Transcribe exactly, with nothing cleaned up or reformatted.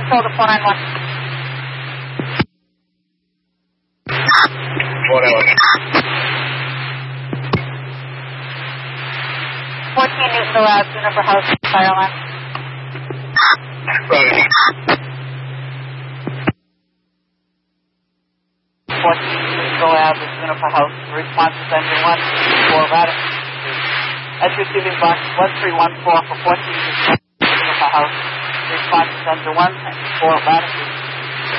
control to four nine one. four nine one. fourteen Newton allowed, Juniper House, fire alarm. Roger. fourteen Newton allowed, Juniper House, response is engine one, four Radisson Street. That's receiving box one three one four for fourteen Newton House, response is engine one, four Radisson